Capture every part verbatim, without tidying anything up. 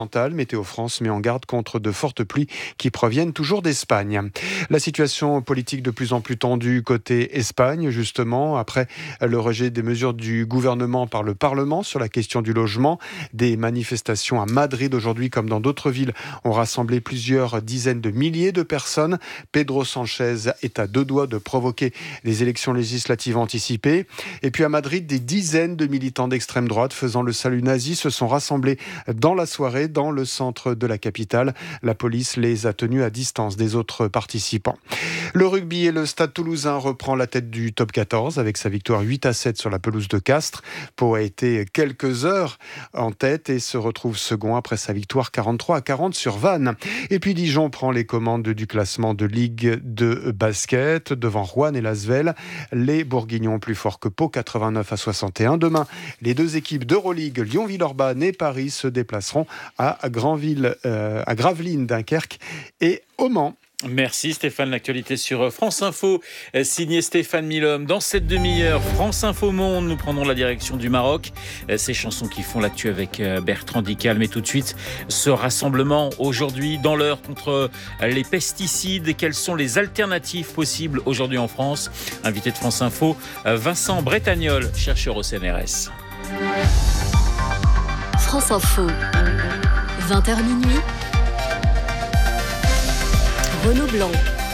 Météo France met en garde contre de fortes pluies qui proviennent toujours d'Espagne. La situation politique de plus en plus tendue côté Espagne, justement, après le rejet des mesures du gouvernement par le Parlement sur la question du logement. Des manifestations à Madrid aujourd'hui, comme dans d'autres villes, ont rassemblé plusieurs dizaines de milliers de personnes. Pedro Sánchez est à deux doigts de provoquer les élections législatives anticipées. Et puis à Madrid, des dizaines de militants d'extrême droite faisant le salut nazi se sont rassemblés dans la soirée dans le centre de la capitale. La police les a tenus à distance des autres participants. Le rugby et le Stade Toulousain reprend la tête du top quatorze avec sa victoire huit à sept sur la pelouse de Castres. Pau a été quelques heures en tête et se retrouve second après sa victoire quarante-trois à quarante sur Vannes. Et puis Dijon prend les commandes du classement de Ligue de basket devant Rouen et Lasvel. Les Bourguignons plus forts que Pau, quatre-vingt-neuf à soixante et un. Demain, les deux équipes d'Euroleague, Lyon-Villeurbanne et Paris, se déplaceront à Granville, euh, à Gravelines, Dunkerque et au Mans. Merci Stéphane, l'actualité sur France Info, signé Stéphane Milhomme. Dans cette demi-heure, France Info Monde, nous prendrons la direction du Maroc. Ces chansons qui font l'actu avec Bertrand Dical. Mais tout de suite, ce rassemblement aujourd'hui dans l'heure contre les pesticides. Quelles sont les alternatives possibles aujourd'hui en France? Invité de France Info, Vincent Bretagnol, chercheur au C N R S. France Info, vingt heures minuit. Renaud Blanc.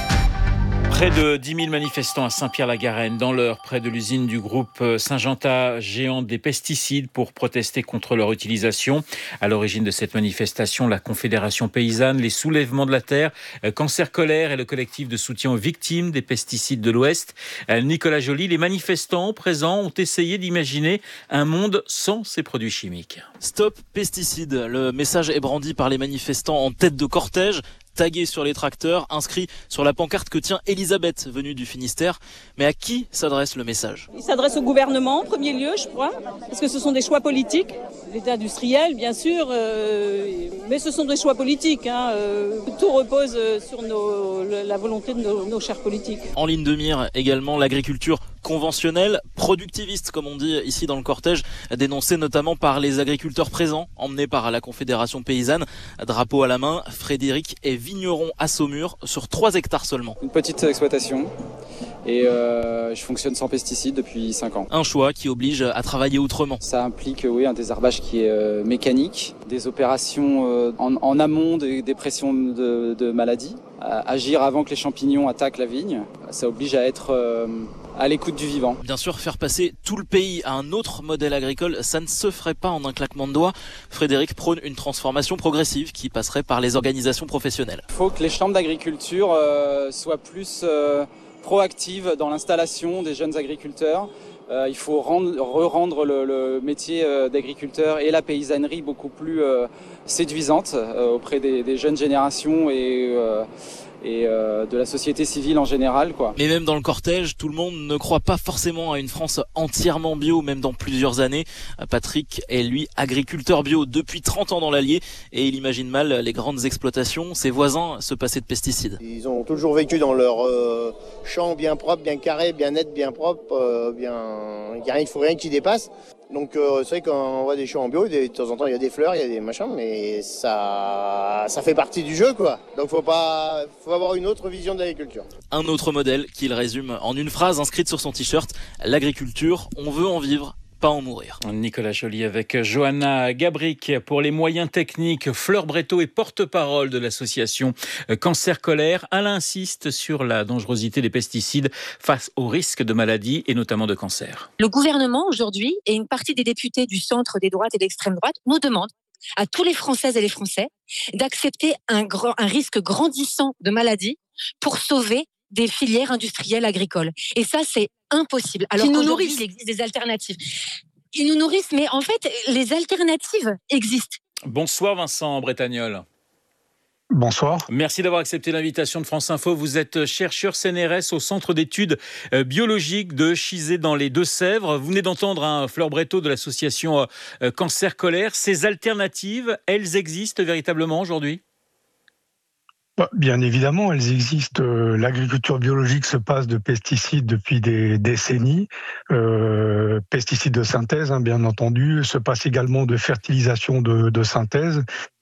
Près de dix mille manifestants à Saint-Pierre-la-Garenne, dans l'Eure, près de l'usine du groupe Syngenta, géant des pesticides, pour protester contre leur utilisation. À l'origine de cette manifestation, la Confédération paysanne, les Soulèvements de la Terre, Cancer Colère et le collectif de soutien aux victimes des pesticides de l'Ouest. Nicolas Joly, les manifestants présents ont essayé d'imaginer un monde sans ces produits chimiques. Stop pesticides, le message est brandi par les manifestants en tête de cortège, tagué sur les tracteurs, inscrit sur la pancarte que tient Elisabeth, venue du Finistère. Mais à qui s'adresse le message? Il s'adresse au gouvernement en premier lieu, je crois, parce que ce sont des choix politiques. L'État industriel, bien sûr, euh, mais ce sont des choix politiques. Hein, euh, tout repose sur nos, la volonté de nos, nos chers politiques. En ligne de mire également l'agriculture conventionnelle, productiviste, comme on dit ici dans le cortège, dénoncée notamment par les agriculteurs présents, emmenés par la Confédération paysanne. Drapeau à la main, Frédéric est vigneron à Saumur, sur trois hectares seulement. Une petite exploitation et euh, je fonctionne sans pesticides depuis cinq ans. Un choix qui oblige à travailler autrement. Ça implique oui, un désherbage qui est euh, mécanique, des opérations euh, en, en amont des, des pressions de, de maladies, à agir avant que les champignons attaquent la vigne. Ça oblige à être euh, à l'écoute du vivant. Bien sûr, faire passer tout le pays à un autre modèle agricole, ça ne se ferait pas en un claquement de doigts. Frédéric prône une transformation progressive qui passerait par les organisations professionnelles. Il faut que les chambres d'agriculture euh, soient plus euh, proactives dans l'installation des jeunes agriculteurs. Euh, il faut rendre, re-rendre le, le métier euh, d'agriculteur et la paysannerie beaucoup plus euh, séduisante euh, auprès des, des jeunes générations et euh, et euh, de la société civile en général, quoi. Mais même dans le cortège, tout le monde ne croit pas forcément à une France entièrement bio, même dans plusieurs années. Patrick est lui agriculteur bio depuis trente ans dans l'Allier et il imagine mal les grandes exploitations, ses voisins, se passer de pesticides. Ils ont toujours vécu dans leur euh, champ bien propre, bien carré, bien net, bien propre, euh, bien... il n'y a rien, il faut rien qui dépasse. Donc euh, c'est vrai quand on voit des champs en bio, de temps en temps il y a des fleurs, il y a des machins, mais ça, ça fait partie du jeu, quoi. Donc faut pas, faut avoir une autre vision de l'agriculture. Un autre modèle qu'il résume en une phrase inscrite sur son t-shirt: l'agriculture, on veut en vivre, pas en mourir. Nicolas Joly avec Johanna Gabric pour les moyens techniques. Fleur Bréteau est porte-parole de l'association Cancer Colère. Elle insiste sur la dangerosité des pesticides face aux risques de maladies et notamment de cancer. Le gouvernement aujourd'hui et une partie des députés du centre, des droites et de l'extrême droite nous demandent à tous les Françaises et les Français d'accepter un, grand, un risque grandissant de maladies pour sauver des filières industrielles agricoles. Et ça, c'est impossible. Alors Qui nous qu'aujourd'hui, nourrissent. il existe des alternatives. Ils nous nourrissent, mais en fait, les alternatives existent. Bonsoir Vincent Bretagnol. Bonsoir. Merci d'avoir accepté l'invitation de France Info. Vous êtes chercheur C N R S au Centre d'études biologiques de Chizé dans les Deux-Sèvres. Vous venez d'entendre un Fleur Bréteau de l'association Cancer Colère. Ces alternatives, elles existent véritablement aujourd'hui ? Bien évidemment, elles existent. L'agriculture biologique se passe de pesticides depuis des décennies. Euh, pesticides de synthèse, hein, bien entendu. Se passe également de fertilisation de, de synthèse.